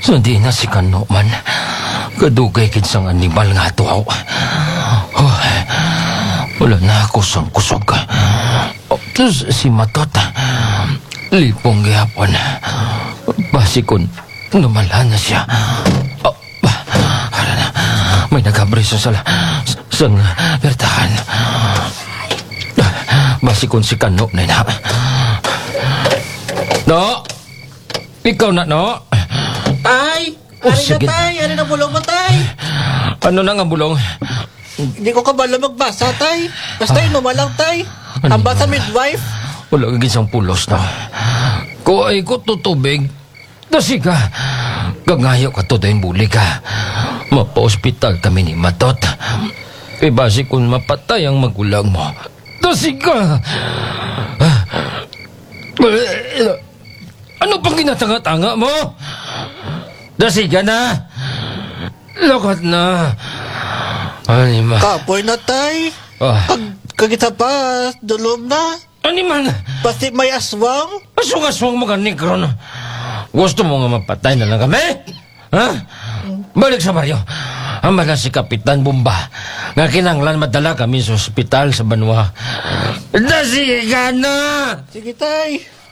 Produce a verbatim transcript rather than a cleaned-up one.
So di na si Kano man. Kadugay kinsang animal nga tuaw. Oh, wala na ako sang kusog. Oh, tapos si Matot, lipong gihapon. Basikon, numala na siya. Oh, hala na, may nagabriso sa sang bertahan. Basikon si Kano na na. No? Ikaw na, no? Tay! Oh, Ari sige. na, tay! Ari na bulong mo, tay! Ano na nga bulong? Hindi ko kabalo magbasa, tay. Basta Ah. inuman lang, tay. Ano Ang basa ba? midwife. Wala kang isang pulos na. Kung ay ko tutubig, dasi ka. Gangayo ka to dahil buli ka. Mapa-hospital kami ni Matot. E basi kung mapatay ang magulang mo, dasi ka. Ano pang ginatanga-tanga mo? Dasi ka na. Lakot na. Anima. Kapoy na, tay. Ah. Kag kagita pa, dulom na. Animal. Pasti may aswang. Aswang-aswang mo ka, Nikron. Gusto mo nga mapatay na lang kami? Ha? Balik sa baryo. Ang mala si Kapitan Bumba nga kinanglan madala kami sa ospital sa Banwa. Dasi ka na! Sige, tay.